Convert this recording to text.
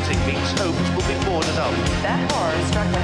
means homes will be moored up. That horror struck